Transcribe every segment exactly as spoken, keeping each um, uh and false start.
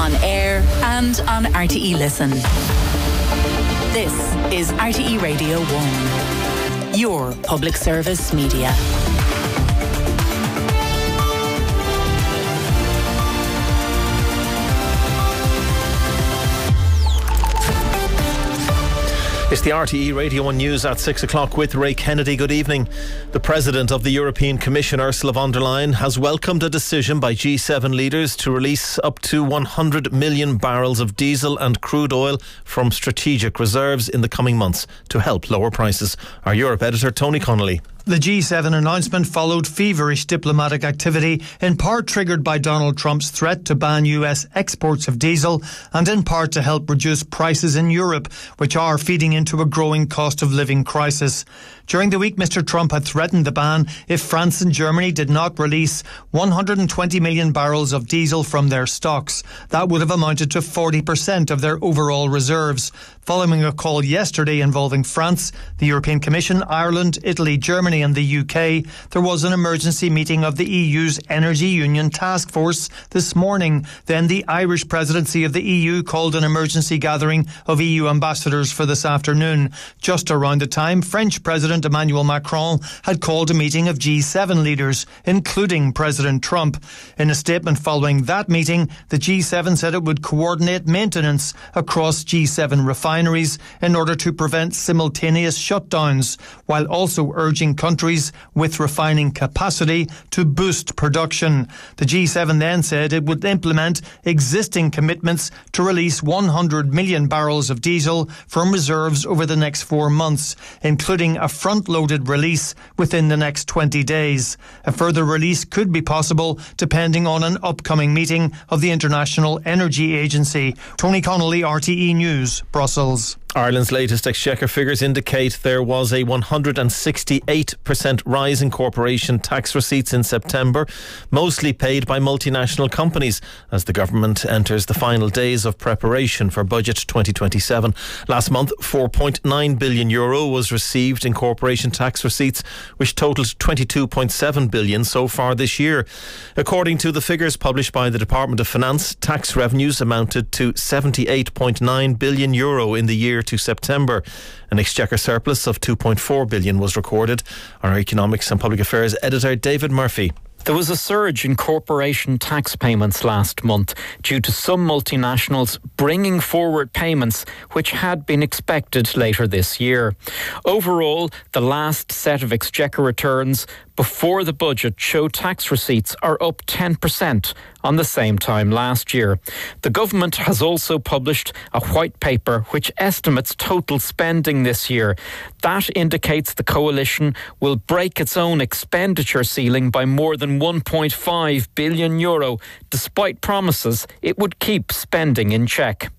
on air and on R T E Listen. This is R T E Radio one, your public service media. It's the R T E Radio one News at six o'clock with Ray Kennedy. Good evening. The President of the European Commission, Ursula von der Leyen, has welcomed a decision by G seven leaders to release up to one hundred million barrels of diesel and crude oil from strategic reserves in the coming months to help lower prices. Our Europe editor, Tony Connolly. The G seven announcement followed feverish diplomatic activity, in part triggered by Donald Trump's threat to ban U S exports of diesel and in part to help reduce prices in Europe, which are feeding into a growing cost of living crisis. During the week, Mr Trump had threatened the ban if France and Germany did not release one hundred twenty million barrels of diesel from their stocks. That would have amounted to forty percent of their overall reserves. Following a call yesterday involving France, the European Commission, Ireland, Italy, Germany and the U K, there was an emergency meeting of the E U's Energy Union Task Force this morning. Then the Irish presidency of the E U called an emergency gathering of E U ambassadors for this afternoon. Just around the time, French President Emmanuel Macron had called a meeting of G seven leaders, including President Trump. In a statement following that meeting, the G seven said it would coordinate maintenance across G seven refineries in order to prevent simultaneous shutdowns, while also urging countries with refining capacity to boost production. The G seven then said it would implement existing commitments to release one hundred million barrels of diesel from reserves over the next four months, including a front-loaded release within the next twenty days. A further release could be possible depending on an upcoming meeting of the International Energy Agency. Tony Connolly, R T E News, Brussels. Ireland's latest Exchequer figures indicate there was a one hundred sixty-eight percent rise in corporation tax receipts in September, mostly paid by multinational companies as the government enters the final days of preparation for Budget twenty twenty-seven. Last month, four point nine billion euro was received in corporation tax receipts, which totalled twenty-two point seven billion so far this year. According to the figures published by the Department of Finance, tax revenues amounted to seventy-eight point nine billion euro in the year to September. An Exchequer surplus of two point four billion was recorded. Our Economics and Public Affairs editor, David Murphy. There was a surge in corporation tax payments last month due to some multinationals bringing forward payments which had been expected later this year. Overall, the last set of Exchequer returns before the budget show tax receipts are up ten percent on the same time last year. The government has also published a white paper which estimates total spending this year. That indicates the coalition will break its own expenditure ceiling by more than one point five billion euro, despite promises it would keep spending in check.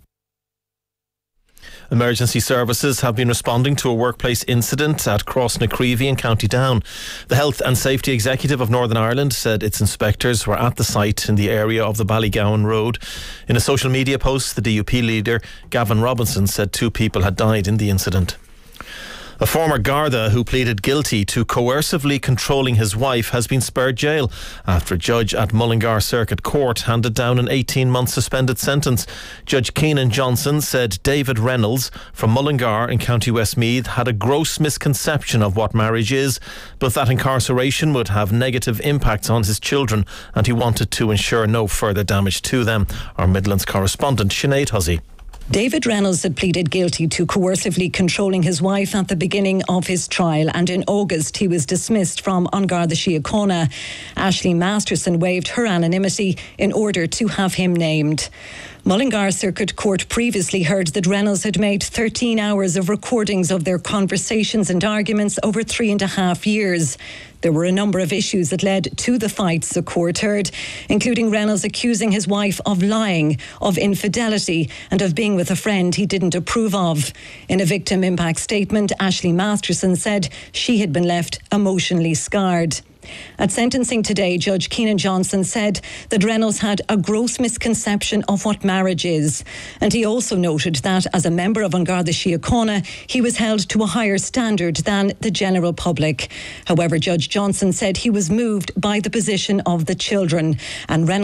Emergency services have been responding to a workplace incident at Crossnacreevy in County Down. The Health and Safety Executive of Northern Ireland said its inspectors were at the site in the area of the Ballygowan Road. In a social media post, the D U P leader, Gavin Robinson, said two people had died in the incident. A former Garda who pleaded guilty to coercively controlling his wife has been spared jail after a judge at Mullingar Circuit Court handed down an eighteen-month suspended sentence. Judge Keenan Johnson said David Reynolds from Mullingar in County Westmeath had a gross misconception of what marriage is, but that incarceration would have negative impacts on his children and he wanted to ensure no further damage to them. Our Midlands correspondent Sinead Hussey. David Reynolds had pleaded guilty to coercively controlling his wife at the beginning of his trial, and in August he was dismissed from An Garda Síochána. Ashley Masterson waived her anonymity in order to have him named. Mullingar Circuit Court previously heard that Reynolds had made thirteen hours of recordings of their conversations and arguments over three and a half years. There were a number of issues that led to the fights the court heard, including Reynolds accusing his wife of lying, of infidelity and of being with a friend he didn't approve of. In a victim impact statement, Ashley Masterson said she had been left emotionally scarred. At sentencing today, Judge Keenan Johnson said that Reynolds had a gross misconception of what marriage is. And he also noted that as a member of An Garda Síochána, he was held to a higher standard than the general public. However, Judge Johnson said he was moved by the position of the children, and Reynolds